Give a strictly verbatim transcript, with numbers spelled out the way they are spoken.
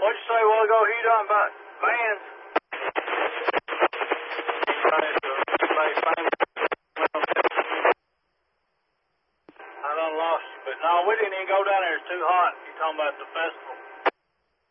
What'd you say a while ago? You talking about vans? I done lost you, but no, we didn't even go down there. It's too hot. You talking about the festival?